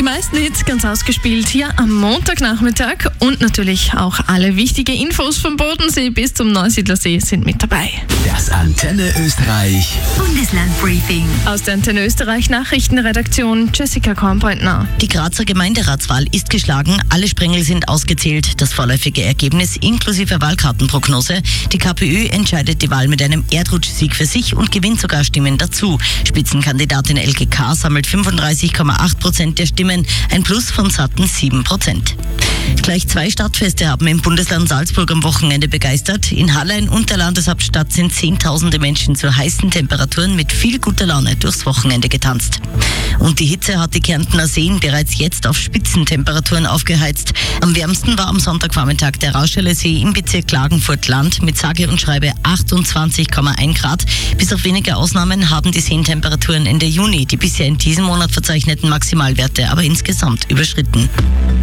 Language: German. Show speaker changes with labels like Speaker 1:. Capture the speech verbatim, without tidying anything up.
Speaker 1: meisten Hits ganz ausgespielt hier am Montagnachmittag und natürlich auch alle wichtigen Infos vom Bodensee bis zum Neusiedlersee sind mit dabei.
Speaker 2: Das Antenne Österreich
Speaker 3: Bundeslandbriefing.
Speaker 1: Aus der Antenne Österreich Nachrichtenredaktion Jessica Kornbeutner.
Speaker 4: Die Grazer Gemeinderatswahl ist geschlagen, alle Sprengel sind ausgezählt. Das vorläufige Ergebnis inklusive Wahlkartenprognose. Die KPÖ entscheidet die Wahl mit einem Erdrutschsieg für sich und gewinnt sogar Stimmen dazu. Spitzenkandidatin L G K sammelt fünfunddreißig Komma acht Prozent der Stimmen, ein Plus von satten sieben Prozent. Gleich zwei Stadtfeste haben im Bundesland Salzburg am Wochenende begeistert. In Hallein und der Landeshauptstadt sind zehntausende Menschen zu heißen Temperaturen mit viel guter Laune durchs Wochenende getanzt. Und die Hitze hat die Kärntner Seen bereits jetzt auf Spitzentemperaturen aufgeheizt. Am wärmsten war am Sonntagvormittag der Rauscheler See im Bezirk Klagenfurt-Land mit sage und schreibe achtundzwanzig Komma eins Grad. Bis auf wenige Ausnahmen haben die Seentemperaturen Ende Juni die bisher in diesem Monat verzeichneten Maximalwerte aber insgesamt überschritten.